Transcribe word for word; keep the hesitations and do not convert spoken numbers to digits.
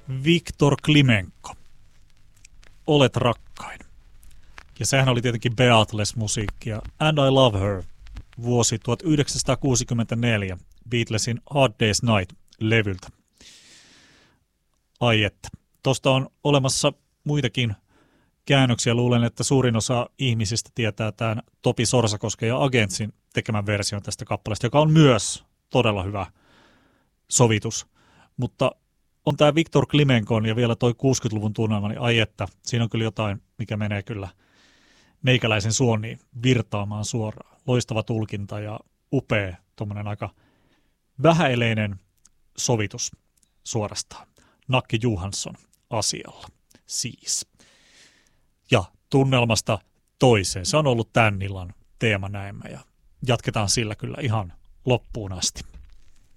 Viktor Klimenko, Olet rakkain. Ja sehän oli tietenkin Beatles-musiikkia. And I Love Her, vuosi tuhatyhdeksänsataakuusikymmentäneljä, Beatlesin Hard Day's Night-levyltä. Ai että. Tuosta on olemassa muitakin käännöksiä. Luulen, että suurin osa ihmisistä tietää tämän Topi Sorsakosken ja Agentsin tekemän version tästä kappaleesta, joka on myös todella hyvä sovitus. Mutta on tämä Viktor Klimenkon ja vielä toi kuusikymmentäluvun tunnelma, niin ai että, siinä on kyllä jotain, mikä menee kyllä meikäläisen suoniin virtaamaan suoraan. Loistava tulkinta ja upea, tuommoinen aika vähäeleinen sovitus suorastaan. Nakki Johansson asialla siis. Ja tunnelmasta toiseen. Se on ollut tämän illan teema näemmä ja jatketaan sillä kyllä ihan loppuun asti.